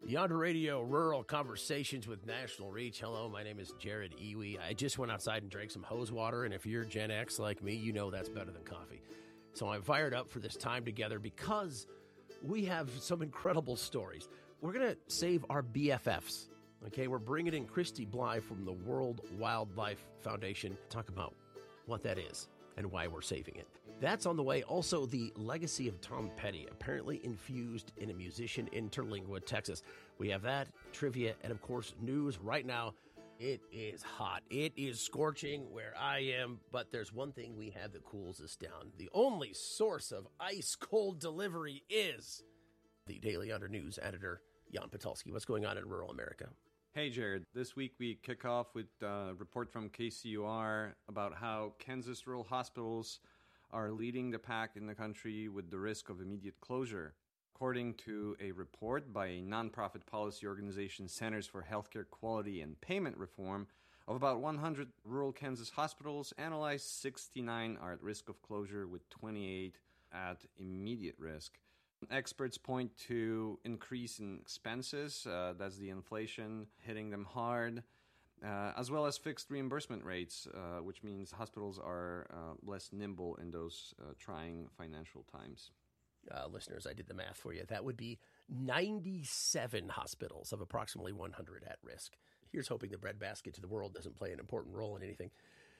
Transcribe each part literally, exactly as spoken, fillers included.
Yonder Radio Rural Conversations with National Reach. Hello, my name is Jared Iwi. I just went outside and drank some hose water, and if you're Gen X like me, you know that's better than coffee. So I'm fired up for this time together because we have some incredible stories. We're going to save our B F Fs. Okay, we're bringing in Christy Bly from the World Wildlife Foundation to talk about what that is and why we're saving it. That's on the way. Also, the legacy of Tom Petty, apparently infused in a musician in Terlingua, Texas. We have that, trivia, and of course, news right now. It is hot. It is scorching where I am, but there's one thing we have that cools us down. The only source of ice-cold delivery is the Daily Yonder News editor, Jan Patulski. What's going on in rural America? Hey, Jared. This week we kick off with a report from K C U R about how Kansas rural hospitals are leading the pack in the country with the risk of immediate closure. According to a report by a nonprofit policy organization, Centers for Healthcare Quality and Payment Reform, of about one hundred rural Kansas hospitals analyzed, sixty-nine are at risk of closure, with twenty-eight at immediate risk. Experts point to increase in expenses, uh, that's the inflation hitting them hard, uh, as well as fixed reimbursement rates, uh, which means hospitals are uh, less nimble in those uh, trying financial times. Uh, listeners, I did the math for you. That would be ninety-seven hospitals of approximately one hundred at risk. Here's hoping the breadbasket to the world doesn't play an important role in anything.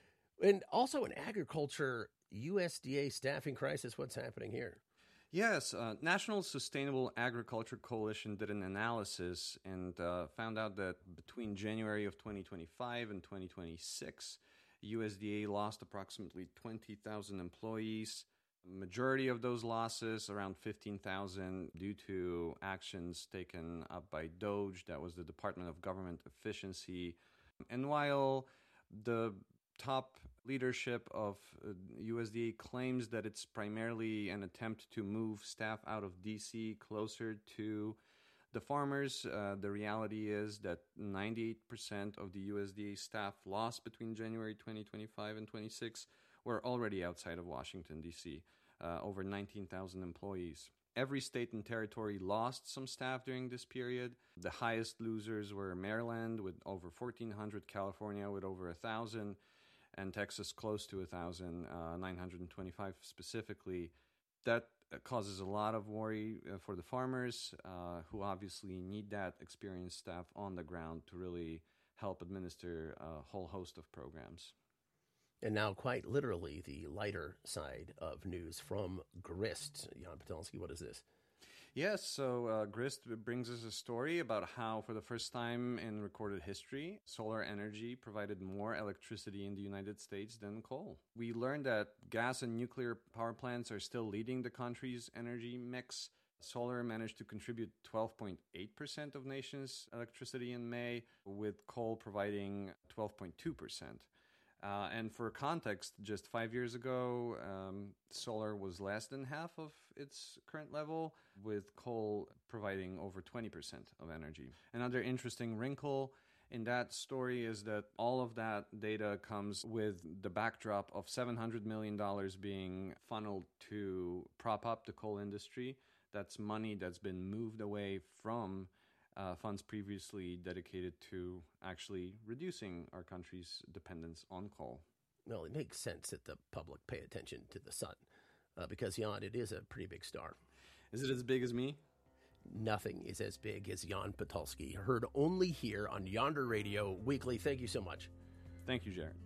And also in agriculture, U S D A staffing crisis. What's happening here? Yes, uh, National Sustainable Agriculture Coalition did an analysis and uh, found out that between January of twenty twenty-five and twenty twenty-six, U S D A lost approximately twenty thousand employees. Majority of those losses, around fifteen thousand, due to actions taken up by DOGE, that was the Department of Government Efficiency. And while the top leadership of uh, U S D A claims that it's primarily an attempt to move staff out of D C closer to the farmers, uh, the reality is that ninety-eight percent of the U S D A staff lost between January twenty twenty-five and twenty-six were already outside of Washington, D C, uh, over nineteen thousand employees. Every state and territory lost some staff during this period. The highest losers were Maryland with over fourteen hundred, California with over one thousand, and Texas close to one thousand, uh, nine hundred twenty-five specifically. That causes a lot of worry uh, for the farmers, uh, who obviously need that experienced staff on the ground to really help administer a whole host of programs. And now, quite literally, the lighter side of news from Grist. Jan Patulski, what is this? Yes, so uh, Grist brings us a story about how, for the first time in recorded history, solar energy provided more electricity in the United States than coal. We learned that gas and nuclear power plants are still leading the country's energy mix. Solar managed to contribute twelve point eight percent of nation's electricity in May, with coal providing twelve point two percent. Uh, and for context, just five years ago, um, solar was less than half of its current level, with coal providing over twenty percent of energy. Another interesting wrinkle in that story is that all of that data comes with the backdrop of seven hundred million dollars being funneled to prop up the coal industry. That's money that's been moved away from Uh, funds previously dedicated to actually reducing our country's dependence on coal. Well, it makes sense that the public pay attention to the sun uh, because, Jan, it is a pretty big star. Is it as big as me? Nothing is as big as Jan Patulski, heard only here on Yonder Radio Weekly. Thank you so much. Thank you, Jared.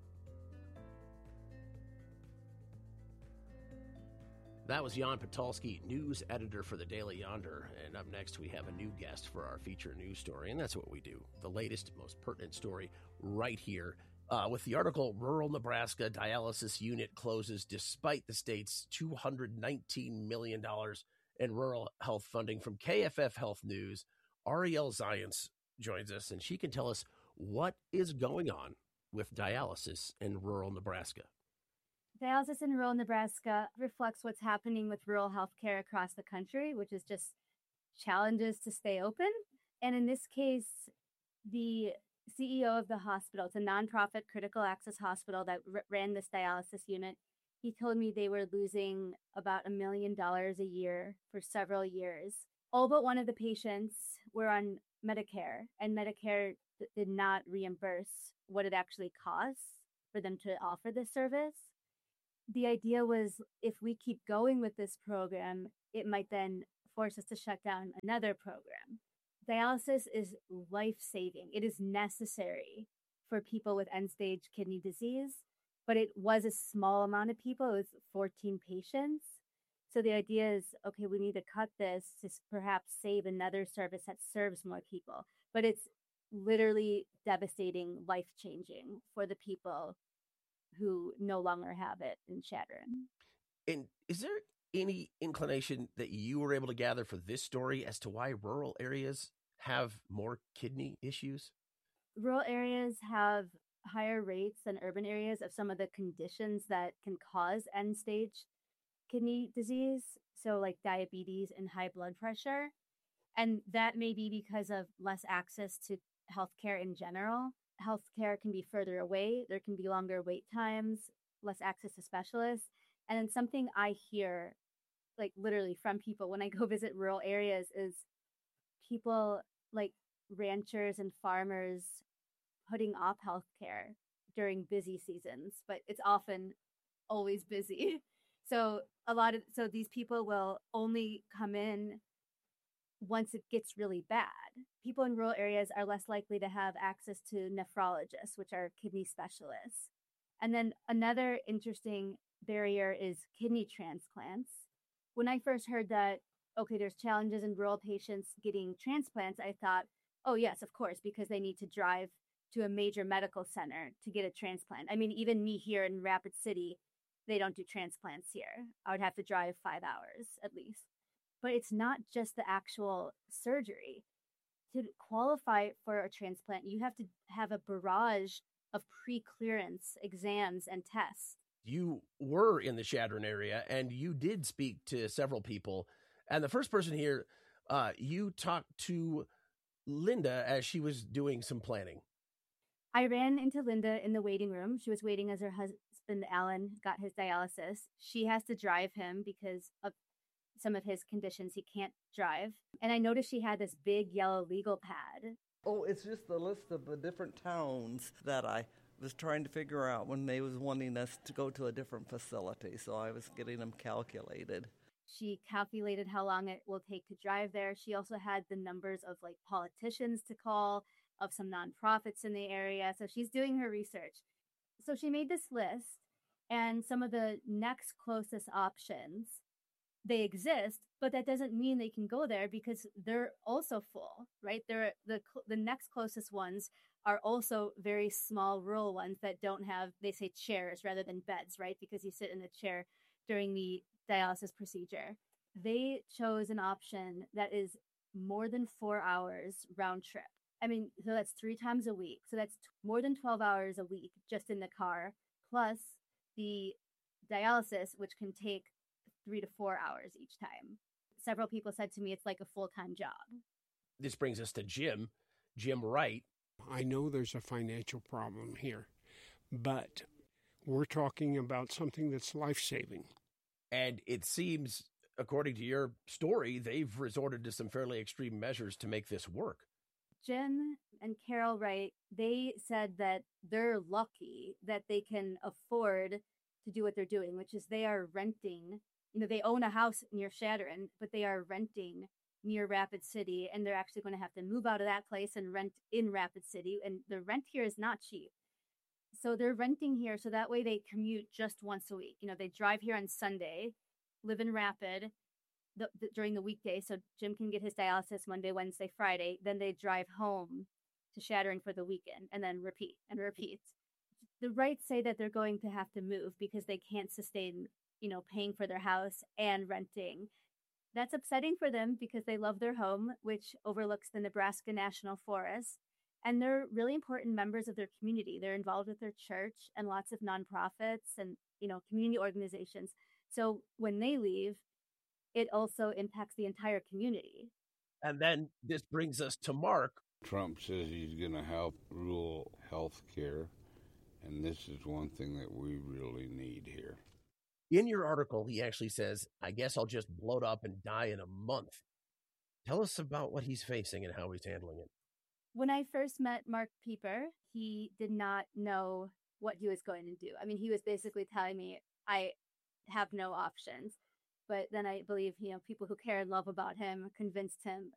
That was Jan Patulski, news editor for the Daily Yonder. And up next, we have a new guest for our feature news story. And that's what we do. The latest, most pertinent story right here. Uh, with the article, Rural Nebraska Dialysis Unit Closes Despite the State's two hundred nineteen million dollars in rural health funding. From K F F Health News, Ariel Zients joins us, and she can tell us what is going on with dialysis in rural Nebraska. Dialysis in rural Nebraska reflects what's happening with rural healthcare across the country, which is just challenges to stay open. And in this case, the C E O of the hospital, it's a nonprofit critical access hospital that r- ran this dialysis unit. He told me they were losing about a million dollars a year for several years All but one of the patients were on Medicare, and Medicare th- did not reimburse what it actually costs for them to offer this service. The idea was if we keep going with this program, it might then force us to shut down another program. Dialysis is life-saving. It is necessary for people with end-stage kidney disease, but it was a small amount of people. It was fourteen patients. So the idea is, okay, we need to cut this to s- perhaps save another service that serves more people. But it's literally devastating, life-changing for the people who no longer have it in Chadron. And is there any inclination that you were able to gather for this story as to why rural areas have more kidney issues? Rural areas have higher rates than urban areas of some of the conditions that can cause end stage kidney disease. So, like diabetes and high blood pressure. And that may be because of less access to healthcare in general. Healthcare can be further away, there can be longer wait times, less access to specialists. And then something I hear, like literally from people when I go visit rural areas, is people like ranchers and farmers putting off healthcare during busy seasons, but it's often always busy. So a lot of so these people will only come in once it gets really bad. People in rural areas are less likely to have access to nephrologists, which are kidney specialists. And then another interesting barrier is kidney transplants. When I first heard that, okay, there's challenges in rural patients getting transplants, I thought, oh, yes, of course, because they need to drive to a major medical center to get a transplant. I mean, even me here in Rapid City, they don't do transplants here. I would have to drive five hours at least. But it's not just the actual surgery. To qualify for a transplant, you have to have a barrage of pre-clearance exams and tests. You were in the Chadron area and you did speak to several people. And the first person here, uh, you talked to Linda as she was doing some planning. I ran into Linda in the waiting room. She was waiting as her husband, Alan, got his dialysis. She has to drive him because of some of his conditions. He can't drive. And I noticed she had this big yellow legal pad. Oh, it's just the list of the different towns that I was trying to figure out when they was wanting us to go to a different facility. So I was getting them calculated. She calculated how long it will take to drive there. She also had the numbers of like politicians to call, of some nonprofits in the area. So she's doing her research. So she made this list and some of the next closest options. They exist, but that doesn't mean they can go there because they're also full, right? They're the the next closest ones are also very small rural ones that don't have, they say chairs rather than beds, right? Because you sit in a chair during the dialysis procedure. They chose an option that is more than four hours round trip. I mean, so that's three times a week. So that's t- more than twelve hours a week just in the car, plus the dialysis, which can take three to four hours each time. Several people said to me it's like a full-time job. This brings us to Jim, Jim Wright. I know there's a financial problem here, but we're talking about something that's life-saving. And it seems, according to your story, they've resorted to some fairly extreme measures to make this work. Jim and Carol Wright, they said that they're lucky that they can afford to do what they're doing, which is they are renting. You know, they own a house near Chadron, but they are renting near Rapid City, and they're actually going to have to move out of that place and rent in Rapid City. And the rent here is not cheap. So they're renting here so that way they commute just once a week. You know, they drive here on Sunday, live in Rapid the, the, during the weekday, so Jim can get his dialysis Monday, Wednesday, Friday. Then they drive home to Chadron for the weekend and then repeat and repeat. The Wrights say that they're going to have to move because they can't sustain, you know, paying for their house and renting. That's upsetting for them because they love their home, which overlooks the Nebraska National Forest. And they're really important members of their community. They're involved with their church and lots of nonprofits and, you know, community organizations. So when they leave, it also impacts the entire community. And then this brings us to Mark. Trump says he's going to help rural health care, and this is one thing that we really need here. In your article, he actually says, I guess I'll just bloat up and die in a month. Tell us about what he's facing and how he's handling it. When I first met Mark Pieper, he did not know what he was going to do. I mean, he was basically telling me, I have no options. But then I believe, you know, people who care and love about him convinced him